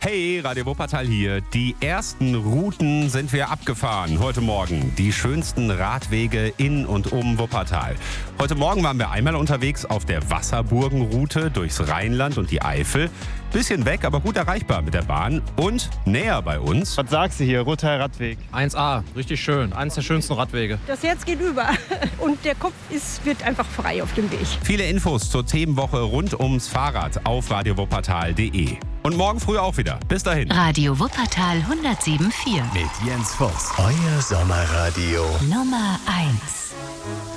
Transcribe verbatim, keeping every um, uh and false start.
Hey, Radio Wuppertal hier. Die ersten Routen sind wir abgefahren heute Morgen. Die schönsten Radwege in und um Wuppertal. Heute Morgen waren wir einmal unterwegs auf der Wasserburgenroute durchs Rheinland und die Eifel. Bisschen weg, aber gut erreichbar mit der Bahn und näher bei uns. Was sagst du hier, Rottal Radweg? eins A, richtig schön. Eines der schönsten Radwege. Das Herz geht über und der Kopf ist, wird einfach frei auf dem Weg. Viele Infos zur Themenwoche rund ums Fahrrad auf radio wuppertal punkt de. Und morgen früh auch wieder. Bis dahin. Radio Wuppertal hundertsieben Komma vier. Mit Jens Voss. Euer Sommerradio. Nummer eins.